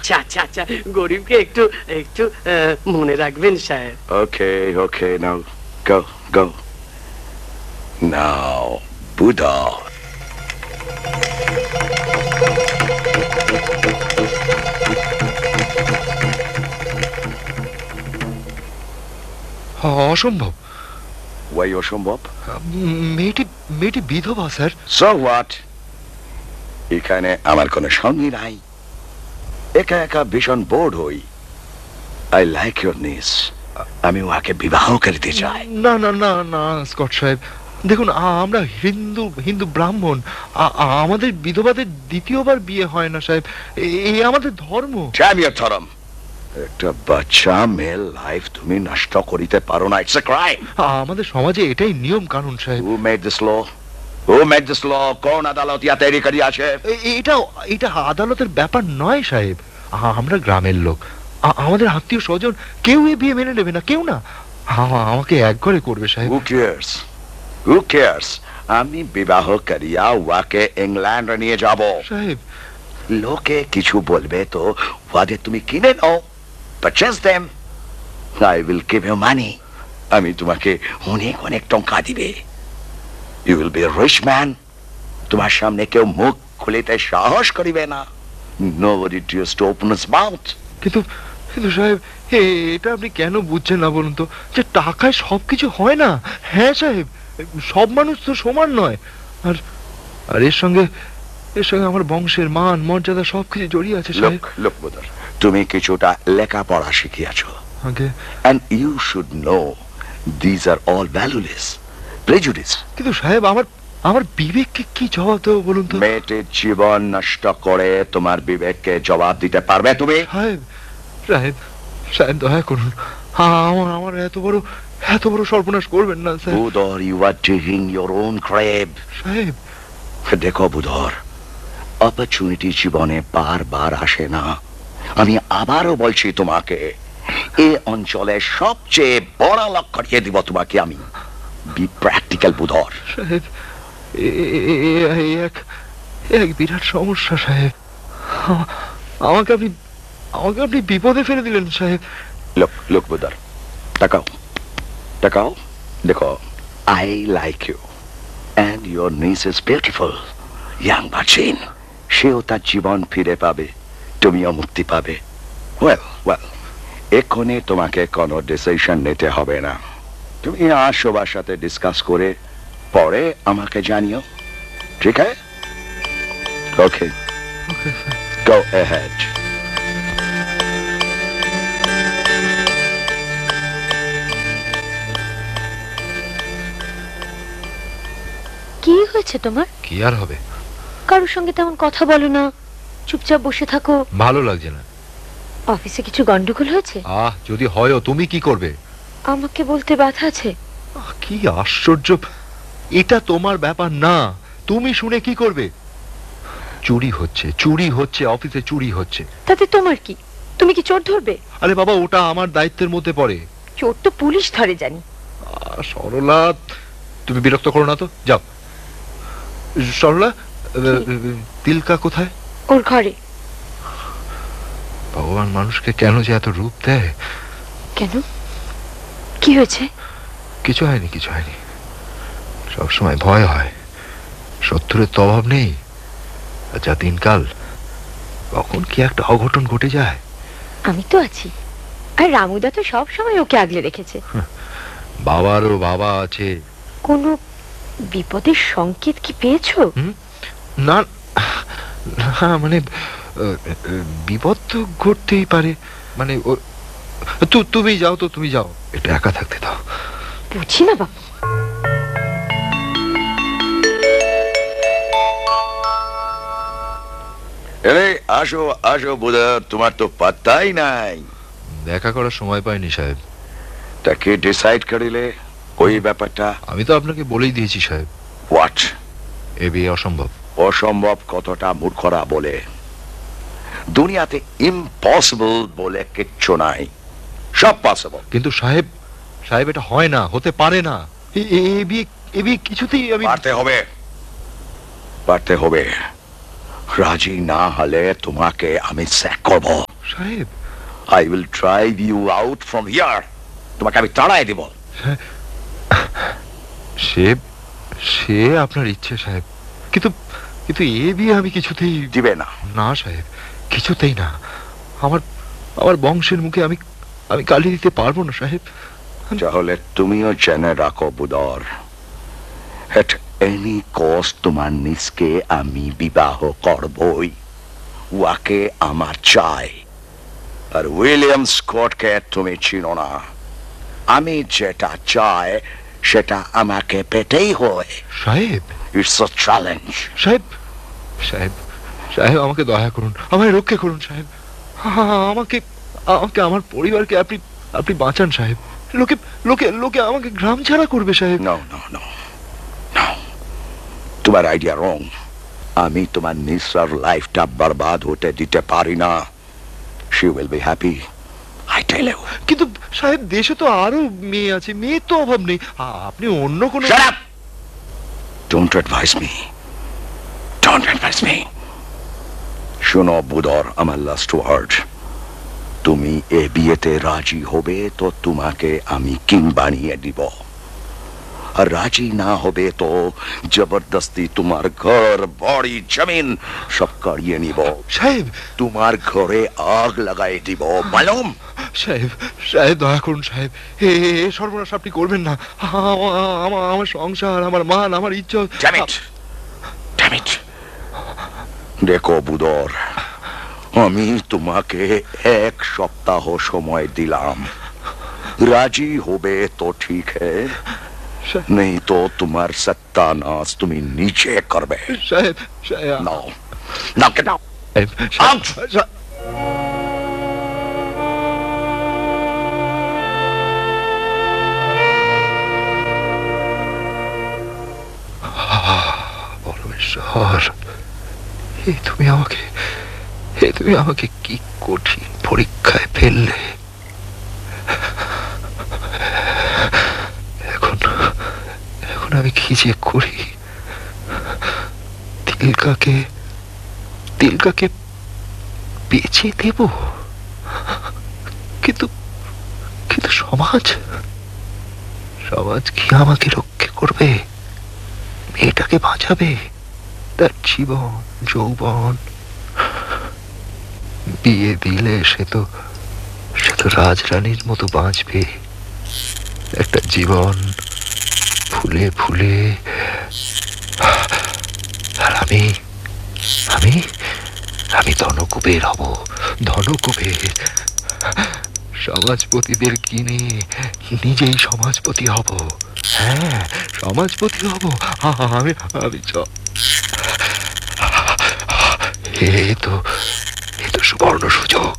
আচ্ছা আচ্ছা আচ্ছা, গরিবকে একটু একটু মনে রাখবেন সাহেব। ওকে ওকে, নাও গো গো নাও বুধা। অসম্ভব। ওই অসম্ভব? মেয়েটি বিধবা স্যার। সো হোয়াট, এখানে আমার কোনো সঙ্গী নাই, একা একা ভীষণ বোর্ড হই। আই লাইক ইউর নিস, আমি ওকে বিবাহ করতে চাই। না না না না স্কট সাহেব, দেখুন আমরা হিন্দু হিন্দু ব্রাহ্মণ, আমাদের বিধবাদের দ্বিতীয়বার বিয়ে হয় না সাহেব, এই আমাদের ধর্ম। ধর্ম? একটা বাচ্চা মেয়ের লাইফ তুমি নষ্ট করিতে পারো না, ইটস আ ক্রাইম। আমাদের সমাজে এটাই নিয়ম কানুন সাহেব। Who made this law? Who made this ল? কোন আদালত ইয়া তৈরি করি আছে? এটা আদালতের ব্যাপার নয় সাহেব, আমরা গ্রামের লোক, আমাদের আত্মীয় স্বজন কেউ এই বিয়ে মেনে নেবে না, কেউ না। আমাকে এক ঘরে করবে সাহেব। হু কেয়ারস? হু কেয়ারস? আমি বিবাহ করিয়া ওয়াকে ইংল্যান্ড নিয়ে যাব সাহেব। লোকে কিছু বলবে তো ওয়াদের তুমি কিনে নাও, purchase them, I will give you money, আমি তোমাকে অনেক অনেক টাকা দিবে, you will be a rich man, তোমার সামনে কেউ মুখ খুলিতে সাহস করিবে না, nobody dares to open his mouth। কিন্তু কিন্তু সাহেব, এটা আপনি কেন বুঝছেন না বলুন তো, যে টাকায় সবকিছু হয় না। হ্যাঁ সাহেব, সব মানুষ তো সমান নয়, আর আর এর সঙ্গে আমার বংশের মান মর্যাদা সবকিছু জড়িয়ে আছে সাহেব। লোক বোধর, তুমি কিছুটা লেখাপড়া শিখিয়াছো, and you should know these are all valueless prejudice। কিন্তু সাহেব, আমার বিবেককে কি জবাব দেবো বলুন তো? মেয়েটির জীবন নষ্ট করে তোমার বিবেককে জবাব দিতে পারবে তুমি? সাহেব সাহেব সাহেব, দয়া করুন, আমার এত বড় সর্বনাশ করবেন না sir. বুধর, you are digging your own grave। সাহেব দেখো বুধর, অপরচুনিটি জীবনে বারবার আসে না, আমি আবারও বলছি তোমাকে, এই অঞ্চলের সবচেয়ে বড় লক্ষ্য করিয়ে দিব তোমাকে আমি। B practical বুধর। সাহেব, এক বিরাট সমস্যা সাহেব, আমাকে আপনি বিপদে ফেলে দিলেন সাহেব। লোক বুধর, তাকাও তাকাও, দেখো, I like you and your niece is beautiful, young virgin, সেও তার জীবন ফিরে পাবে, তুমিও মুক্তি পাবে। ওয়েল এক্ষুনি তোমাকে কোনো ডিসিশন নিতে হবে না, তুমি সবার সাথে ডিসকাস করে পরে আমাকে জানিও, ঠিক আছে? ওকে, go ahead। কি হয়েছে তোমার? কি আর হবে, কারোর সঙ্গে তেমন কথা বলো না, চুপচাপ বসে থাকো। ভালো লাগছে না। অফিসে কিছু গন্ডগোল হয়েছে? যদি হয়ও তুমি কি করবে? আমাকে বলতে বাধা আছে? কি আশ্চর্য, এটা তোমার ব্যাপার না, তুমি শুনে কি করবে? চুরি হচ্ছে অফিসে, চুরি হচ্ছে, তাতে তোমার কি? তুমি কি চোর ধরবে? আরে বাবা, ওটা আমার দায়িত্বের মধ্যে পড়ে। চোর তো পুলিশ ধরে জানি। সরলা, তুমি বিরক্ত করো না তো, যাও। সরলা, তিলকা কোথায়? ওর ঘরে। ভগবান মানুষকে কেন যে এত রূপ দেয়। কেন, কি হয়েছে? কিছু হয়নি, সবসময় ভয় হয়, শত্রুর তো অভাব নেই, যা দিনকাল, কখন কি একটা অঘটন ঘটে যায়। আমি তো আছি, আর রামুদা তো সব সময় ওকে আগলে রেখেছে। বাবারও বাবা আছে। কোনো বিপদের সংকেত কি পেয়েছো? না, মানে বিপদ তো ঘটতেই পারে, মানে তুমি যাও তো, তুমি যাও, এটা একা থাকতে দাও। বুঝি না বাবু। আসো আসো বুধর, তোমার তো পাত্তাই নাই। দেখা করার সময় পাইনি সাহেব। তাকে ডিসাইড করিলে ওই ব্যাপারটা? আমি তো আপনাকে বলেই দিয়েছি সাহেব। হোয়াট? এ বিয়ে অসম্ভব। অসম্ভব কতটা মূর্খরা বলে, দুনিয়াতে ইম্পসিবল বলে কিচ্ছু নাই, সব পসিবল। কিন্তু সাহেব এটা হয় না, হতে পারে না, এ বিয়ে কিছুতেই। আমি পারতে হবে, রাজি না হলে তোমাকে আমি স্যাক করব। সাহেব, I will drive you out from here. তোমাকে আমি তাড়াই দেব। সে সে আপনার ইচ্ছে সাহেব, কিন্তু কিন্তু এ বিয়ে আমি কিছুতেই দিবে না। না সাহেব, কিছুতেই না। আমার আমার বংশের মুখে আমি আমি গালি দিতে পারবো না সাহেব। তাহলে তুমিও জেনে রাখো বুদর, এট এনি কস্ট তোমার নিজকে আমি বিবাহ করবই। ওয়াকে আমার চাই। আর উইলিয়াম স্কটকে তুমি চিনো না। আমি যেটা চাই সেটা আমাকে পেতেই হয়। সাহেব, ইটস আ চ্যালেঞ্জ। সাহেব, সাহেব, সাহেব আমাকে দয়া করুন, আমায় রক্ষা করুন সাহেব। আমাকে আমাকে আমার পরিবারকে আপনি আপনি বাঁচান সাহেব। লোকে লোকে লোকে আমাকে গ্রাম ছাড়া করবে সাহেব। নো নো নো নো, তোমার আইডিয়া রং। আমি তোমার নিসার লাইফটা বরবাদ হতে দিতে পারি না। She will be happy, I tell you. কিন্তু সাহেব, দেশে তো আরো মেয়ে আছে, মেয়ের তো অভাব নেই। আপনি অন্য কোনো Shut up! Don't advise me. Don't advise me. শোনো বুদর, আমার লাস্ট ওয়ার্ড। তুমি এ বিয়েতে রাজি হবে তো তোমাকে আমি কিং বানিয়ে দিব। আর রাজি না হবে তো জবরদস্তি তোমার ঘর বাড়ি জমিন সব কাড়িয়ে নিব। সাহেব, তোমার ঘরে আগ লাগাই দিব, মালুম? সাহেব, সাহেব দয়া করুন সাহেব, এ সর্বনাশ আপনি করবেন না। আমার সংসার, আমার মান, আমার ইজ্জত। Damn it! Damn it! দেখো বুদর, আমি তোমাকে 1 সপ্তাহ সময় দিলাম। রাজি হবে তো ঠিক হ্যাঁ, নেই তো তোমার সত্যানাশ তুমি নিচে করবে। সাহেব, সাহেব, নাও নাও, get out! সাহেব, Out! পরমেশ্বর, তুমি আমাকে কি কঠিন পরীক্ষায় ফেললে। এখন এখন আমি কি যে করি। তিলকাকে বেঁচে দেব, কিন্তু কিন্তু সমাজ কি আমাকে রক্ষা করবে? মেয়েটাকে বাঁচাবে? তার জীবন যৌবন বিয়ে দিলে সে তো রাজরানীর মতো বাঁচবে। একটা জীবন ফুলে ফুলে। আর আমি আমি আমি ধনকুবের হব, ধনকুবের। সমাজপতিদের কিনে নিজেই সমাজপতি হব। হ্যাঁ, সমাজপতি হব আমি। আমি এ তো সুবর্ণ সুযোগ,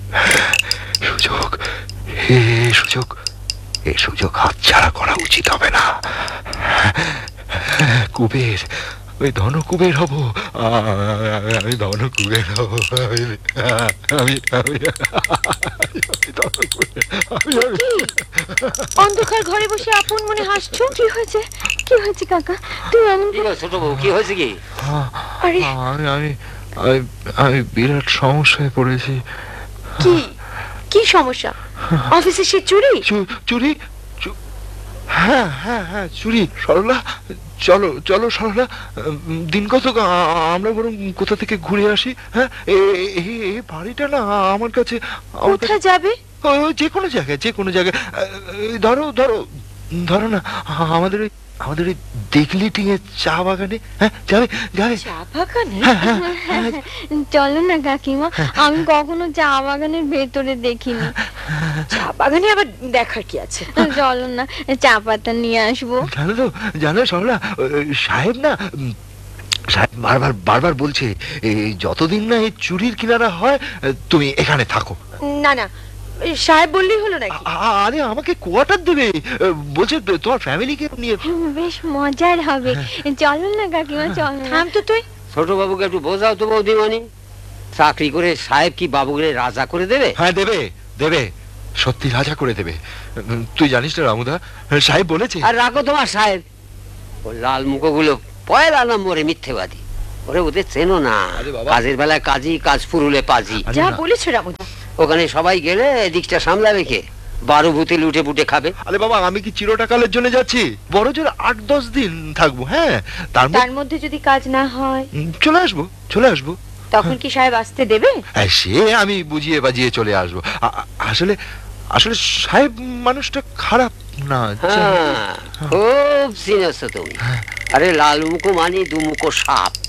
এই সুযোগ হাতছাড়া করা উচিত হবে না। কুবের, ওই ধনকুবের হব আমি, ধনকুবের হব আমি। অন্ধকার ঘরে বসে আপন মনে হাসছো। কি হয়েছে, কি হয়েছে কাকা? তুই এমন ছোট বউ, কি হয়েছে কি? আরে আমি বিরাট সমস্যায় পড়েছি। কি কি সমস্যা? অফিসে সে চুরি? চুরি? হ্যাঁ হ্যাঁ হ্যাঁ, চুরি। সরলা, চলো সরলা, দিন কত আমরা বরং কোথা থেকে ঘুরে আসি। হ্যাঁ, এই বাড়িটা না আমার কাছে। কোথায় যাবে? যে কোনো জায়গায়। ধরো না, আমাদের ওই দেখলিটিং এর চা বাগানে। হ্যাঁ, যাবে? চা বাগানে? হ্যাঁ। চলো না কাকিমা, আমি কখনো চা বাগানের ভেতরে দেখিনি। চা বাগানে আবার দেখার কি আছে? চলো না, চা পাতা নিয়ে আসবো। জানো সরলা, সাহেব না, সাহেব বারবার বলছে যতদিন না এই চুরির কিনারা হয় তুমি এখানে থাকো। না, সাহেব বললেই হলো নাকি? আরে আমাকে কোয়ার্টার দেবে বলছে, তোমার ফ্যামিলিকে নিয়ে। বেশ মজার হবে। চলো না কাকিমা, চলো। থাম তো তুই। ছোট বাবুকে একটু বোঝাও তো বৌদিমণি। চাকরি করে সাহেব কি বাবুকে রাজা করে দেবে? হ্যাঁ, দেবে, সত্যি রাজা করে দেবে। তুই জানিস না রামুদা, সাহেব বলেছে। আর রাখো তোমার সাহেব, ও লাল মুখগুলো পয়লা নম্বরে মিথ্যেবাদী। ওরে ওদের চেনো না। আরে বাবা। কাজের বেলায় কাজী, কাজ ফুরুলে পাজি। যা বলেছো রামুদা। ওখানে সবাই গেলে এদিকটা সামলাবে কে? 12 ভূতে লুটে পুটে খাবে। আরে বাবা, আমি কি চিরটাকালের জন্য যাচ্ছি? বড় জোর 8-10 দিন থাকবো। হ্যাঁ, তার মধ্যে যদি কাজ না হয় চলে আসবো, চলে আসবো। তখন কি সাহেব আসতে দেবে? হ্যাঁ, সে আমি বুঝিয়ে বাজিয়ে চলে আসবো। আসলে আসলে সাহেব মানুষটা খারাপ না। হ্যাঁ, খুব চিনেছ তুমি। আরে লাল মুখো মানে দুমুখো সাপ।